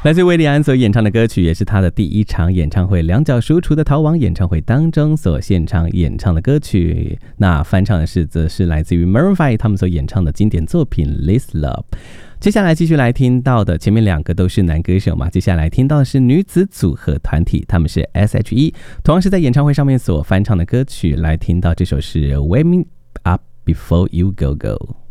来自威利安所演唱的歌曲，也是他的第一场演唱会两脚输出的逃亡演唱会当中所现场演唱的歌曲。那翻唱的则是来自于 Maroon 5他们所演唱的经典作品 This Love。接下来继续来听到的，前面两个都是男歌手嘛，接下来听到的是女子组合团体，他们是 SHE， 同样是在演唱会上面所翻唱的歌曲。来听到这首是 Wake Me Up Before You Go Go。